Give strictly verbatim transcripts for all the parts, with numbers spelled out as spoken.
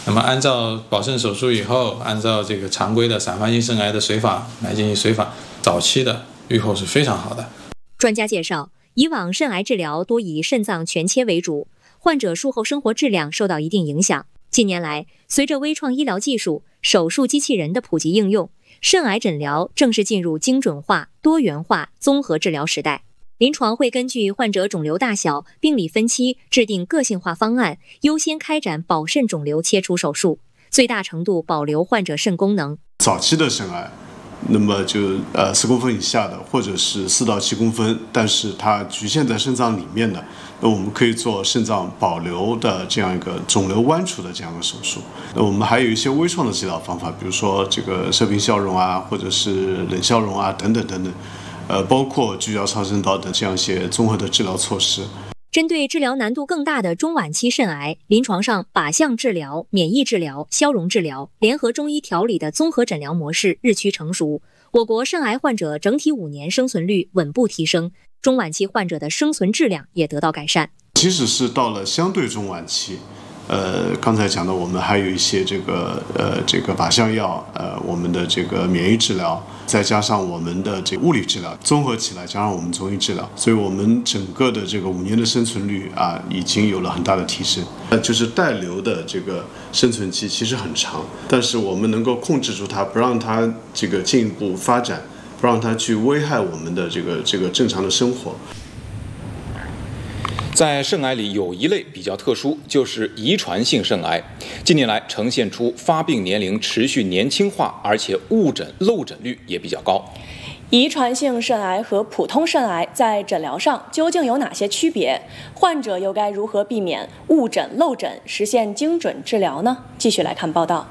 那么按照保肾手术以后，按照这个常规的散发性肾癌的随访来进行随访，早期的预后是非常好的。 专家介绍，以往肾癌治疗多以肾脏全切为主，患者术后生活质量受到一定影响。近年来，随着微创医疗技术、手术机器人的普及应用，肾癌诊疗正式进入精准化、多元化、综合治疗时代。临床会根据患者肿瘤大小、病理分期制定个性化方案，优先开展保肾肿瘤切除手术，最大程度保留患者肾功能。 早期的肾癌，那么就呃四公分以下的，或者是四到七公分，但是它局限在肾脏里面的，那我们可以做肾脏保留的这样一个肿瘤剜除的这样一个手术。那我们还有一些微创的治疗方法，比如说这个射频消融啊，或者是冷消融啊，等等等等。呃，包括聚焦超声刀的这样一些综合的治疗措施。 针对治疗难度更大的中晚期肾癌，临床上靶向治疗、免疫治疗、消融治疗联合中医调理的综合诊疗模式日趋成熟。我国肾癌患者整体五年生存率稳步提升，中晚期患者的生存质量也得到改善。 即使是到了相对中晚期，呃，刚才讲的，我们还有一些这个呃这个靶向药，呃，我们的这个免疫治疗，再加上我们的这个物理治疗，综合起来加上我们中医治疗，所以我们整个的这个五年的生存率啊，已经有了很大的提升。呃，就是带瘤的这个生存期其实很长，但是我们能够控制住它，不让它这个进一步发展，不让它去危害我们的这个这个正常的生活。 在肾癌里有一类比较特殊，就是遗传性肾癌。近年来呈现出发病年龄持续年轻化，而且误诊漏诊率也比较高。 遗传性肾癌和普通肾癌在诊疗上究竟有哪些区别？患者又该如何避免误诊漏诊，实现精准治疗呢？继续来看报道。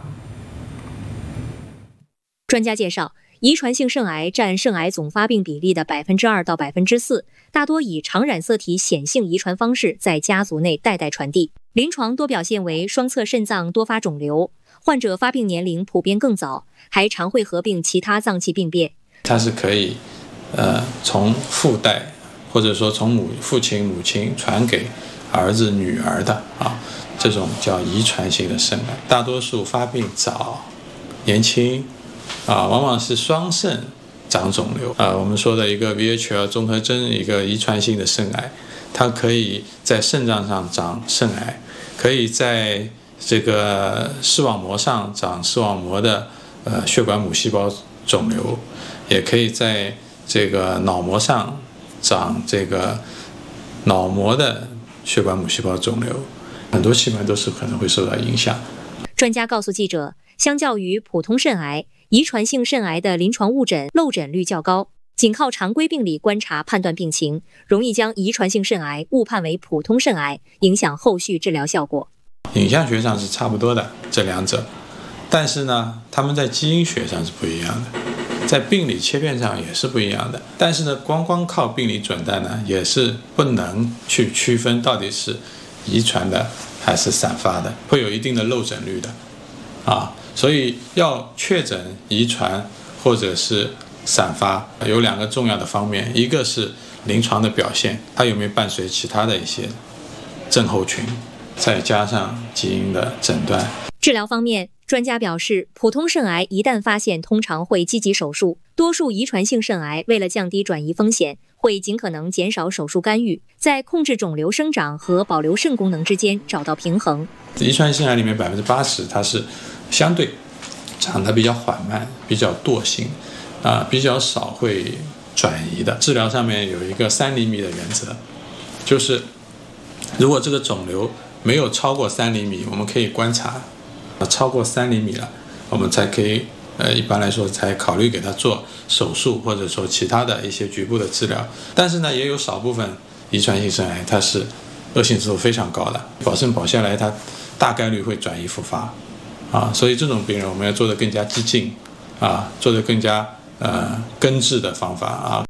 专家介绍，遗传性肾癌占肾癌总发病比例的百分之二到百分之四，大多以常染色体显性遗传方式在家族内代代传递。临床多表现为双侧肾脏多发肿瘤，患者发病年龄普遍更早，还常会合并其他脏器病变。 它是可以，呃，从父代或者说从母父亲母亲传给儿子女儿的啊，这种叫遗传性的肾癌，大多数发病早、年轻。啊，往往是双肾长肿瘤啊。我们说的一个 V H L 综合征，一个遗传性的肾癌，它可以在肾脏上长肾癌，可以在这个视网膜上长视网膜的呃血管母细胞肿瘤，也可以在这个脑膜上长这个脑膜的血管母细胞肿瘤，很多器官都是可能会受到影响。 专家告诉记者，相较于普通肾癌，遗传性肾癌的临床误诊漏诊率较高，仅靠常规病理观察判断病情，容易将遗传性肾癌误判为普通肾癌，影响后续治疗效果。 影像学上是差不多的这两者，但是呢，他们在基因学上是不一样的，在病理切片上也是不一样的。但是呢，光光靠病理诊断呢，也是不能去区分到底是遗传的还是散发的，会有一定的漏诊率的啊。所以要确诊遗传或者是散发，有两个重要的方面，一个是临床的表现，它有没有伴随其他的一些症候群，再加上基因的诊断。 治疗方面，专家表示，普通肾癌一旦发现，通常会积极手术；多数遗传性肾癌为了降低转移风险，会尽可能减少手术干预，在控制肿瘤生长和保留肾功能之间找到平衡。 遗传性癌里面百分之八十它是相对长得比较缓慢，比较惰性啊，比较少会转移的。治疗上面有一个三厘米的原则，就是如果这个肿瘤没有超过三厘米，我们可以观察，超过三厘米了，我们才可以呃，一般来说才考虑给他做手术，或者说其他的一些局部的治疗。但是呢，也有少部分遗传性肾癌它是恶性指数非常高的，保肾保下来，它大概率会转移复发啊，所以这种病人我们要做得更加激进啊，做得更加呃根治的方法啊。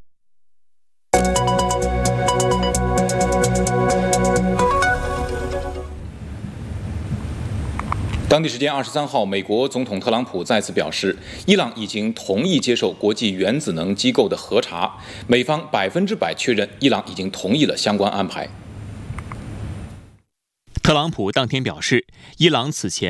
当地时间二十三号，美国总统特朗普再次表示，伊朗已经同意接受国际原子能机构的核查，美方百分之百确认伊朗已经同意了相关安排。 特朗普当天表示，伊朗此前